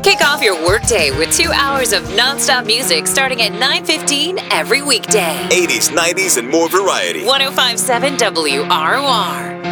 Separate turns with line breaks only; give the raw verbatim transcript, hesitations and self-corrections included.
Kick off your workday with two hours of non-stop music starting at nine fifteen every weekday.
eighties, nineties, and more variety.
one oh five point seven W R O R.